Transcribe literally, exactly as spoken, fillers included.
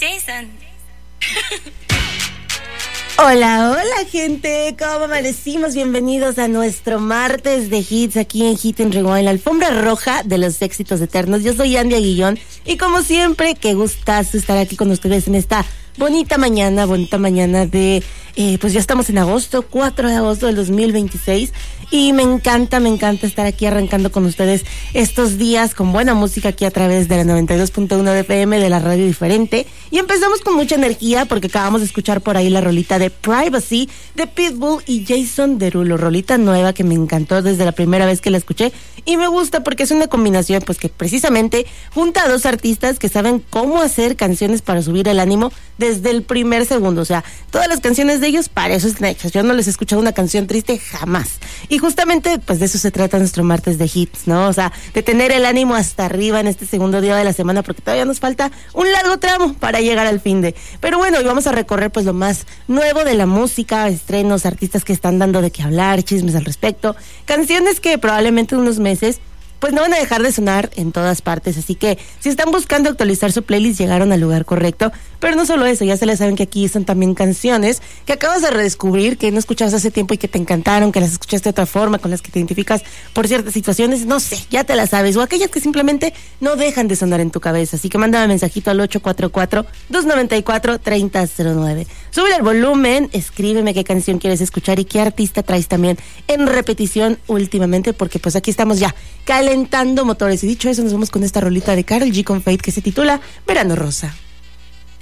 Jason. Hola, hola gente, ¿cómo amanecimos? Bienvenidos a nuestro martes de hits aquí en Hit and Rewind, la alfombra roja de los éxitos eternos. Yo soy Andy Aguillón y como siempre, qué gustazo estar aquí con ustedes en esta bonita mañana, bonita mañana de, eh, pues ya estamos en agosto, cuatro de agosto del dos mil veintiséis y me encanta, me encanta estar aquí arrancando con ustedes estos días con buena música aquí a través de la noventa y dos punto uno de F M de la radio diferente y empezamos con mucha energía porque acabamos de escuchar por ahí la rolita de Privacy de Pitbull y Jason Derulo, rolita nueva que me encantó desde la primera vez que la escuché y me gusta porque es una combinación pues que precisamente junta a dos artistas que saben cómo hacer canciones para subir el ánimo desde el primer segundo, o sea, todas las canciones de ellos para eso están hechas. Yo no les he escuchado una canción triste jamás. Y justamente, pues de eso se trata nuestro martes de hits, ¿no? O sea, de tener el ánimo hasta arriba en este segundo día de la semana, porque todavía nos falta un largo tramo para llegar al fin de. Pero bueno, hoy vamos a recorrer pues lo más nuevo de la música, estrenos, artistas que están dando de qué hablar, chismes al respecto, canciones que probablemente en unos meses pues no van a dejar de sonar en todas partes, así que si están buscando actualizar su playlist, llegaron al lugar correcto, pero no solo eso, ya se les saben que aquí están también canciones que acabas de redescubrir, que no escuchabas hace tiempo y que te encantaron, que las escuchaste de otra forma, con las que te identificas por ciertas situaciones, no sé, ya te las sabes, o aquellas que simplemente no dejan de sonar en tu cabeza, así que mándame mensajito al ocho cuatro cuatro, dos nueve cuatro, tres cero cero nueve. Sube el volumen, escríbeme qué canción quieres escuchar y qué artista traes también en repetición últimamente, porque pues aquí estamos ya, calentando motores. Y dicho eso, nos vamos con esta rolita de Karol G con Fate que se titula Verano Rosa.